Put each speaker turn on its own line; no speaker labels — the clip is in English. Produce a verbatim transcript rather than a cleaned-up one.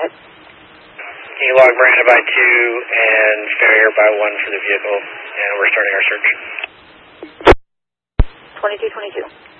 ahead.
Can you log Miranda by two and Farrier by one for the vehicle, and we're starting our search.
twenty-two twenty-two.